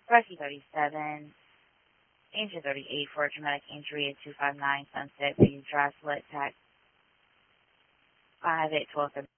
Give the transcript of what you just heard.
Rescue 37, Danger 38 for a traumatic injury at 259 Sunset View Drive, Select Tax 5 at 12:30.